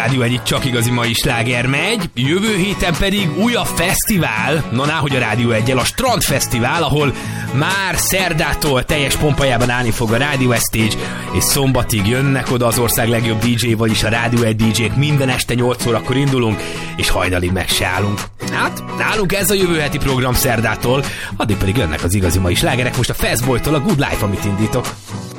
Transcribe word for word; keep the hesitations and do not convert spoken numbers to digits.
Rádió egy csak igazi mai sláger megy, jövő héten pedig újabb fesztivál, na náhogy a Rádió egyel, a Strand Fesztivál, ahol már szerdától teljes pompajában állni fog a Rádió Stage, és szombatig jönnek oda az ország legjobb dé dzsé, vagyis a Rádió egy dé dzsék, minden este nyolc órakor indulunk, és hajnalig meg se állunk. Hát, nálunk ez a jövő heti program szerdától, addig pedig jönnek az igazi mai slágerek, most a Fastboy-tól a Good Life, amit indítok.